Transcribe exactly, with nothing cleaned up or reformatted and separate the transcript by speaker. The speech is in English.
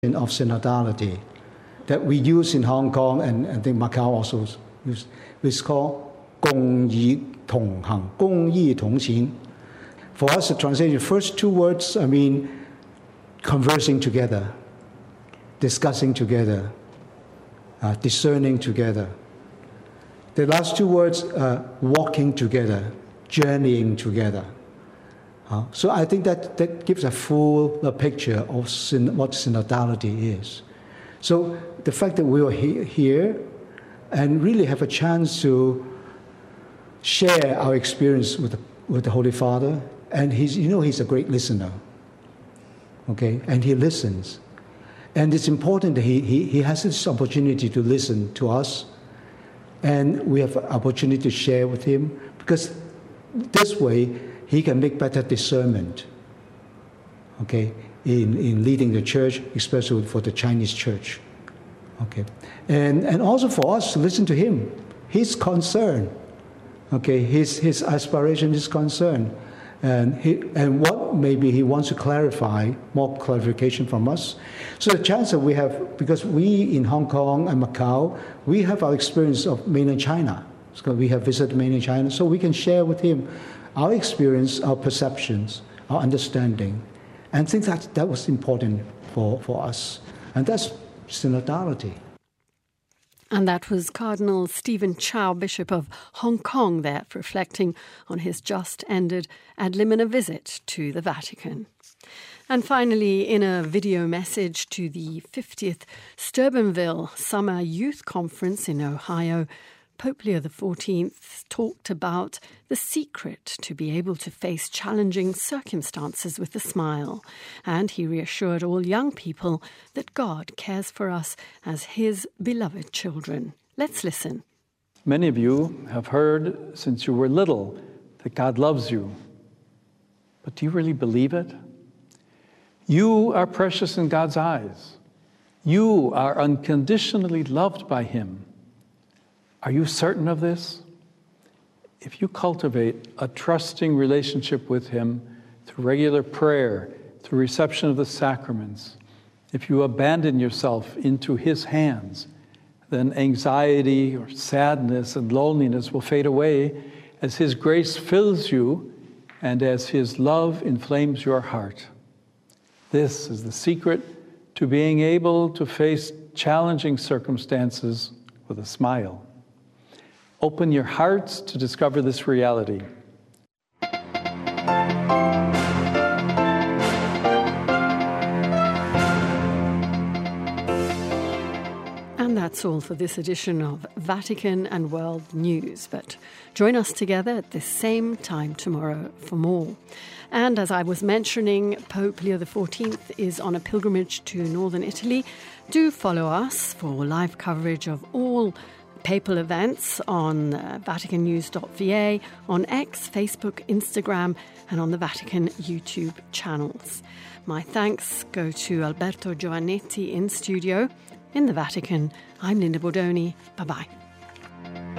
Speaker 1: of synodality that we use in Hong Kong and I think Macau also use. It's called 共義同行, 公義同行. For us, the translation, first two words, I mean, conversing together, discussing together, uh, discerning together. The last two words, uh, walking together, journeying together. Uh, so I think that, that gives a full uh, picture of syn- what synodality is. So the fact that we are he- here and really have a chance to share our experience with the, with the Holy Father, and he's, you know, he's a great listener, okay, and he listens. And it's important that he, he, he has this opportunity to listen to us, and we have an opportunity to share with him, because this way he can make better discernment, okay, in, in leading the church, especially for the Chinese church, okay. And, and also for us to listen to him, his concern, okay, his, his aspiration, his concern, and, he, and what maybe he wants to clarify, more clarification from us. So the chance that we have, because we in Hong Kong and Macau, we have our experience of mainland China. So we have visited mainland China, so we can share with him our experience, our perceptions, our understanding. And I think that that was important for, for us. And that's synodality.
Speaker 2: And that was Cardinal Stephen Chow, Bishop of Hong Kong, there, reflecting on his just-ended ad limina visit to the Vatican. And finally, in a video message to the fiftieth Steubenville Summer Youth Conference in Ohio, Pope Leo the fourteenth talked about the secret to be able to face challenging circumstances with a smile. And he reassured all young people that God cares for us as his beloved children. Let's listen.
Speaker 3: Many of you have heard since you were little that God loves you. But do you really believe it? You are precious in God's eyes. You are unconditionally loved by him. Are you certain of this? If you cultivate a trusting relationship with him through regular prayer, through reception of the sacraments, if you abandon yourself into his hands, then anxiety or sadness and loneliness will fade away as his grace fills you and as his love inflames your heart. This is the secret to being able to face challenging circumstances with a smile. Open your hearts to discover this reality.
Speaker 2: And that's all for this edition of Vatican and World News. But join us together at this same time tomorrow for more. And as I was mentioning, Pope Leo the fourteenth is on a pilgrimage to northern Italy. Do follow us for live coverage of all papal events on uh, Vatican News dot V A, on X, Facebook, Instagram, and on the Vatican YouTube channels. My thanks go to Alberto Giovannetti in studio. In the Vatican, I'm Linda Bordoni. Bye-bye.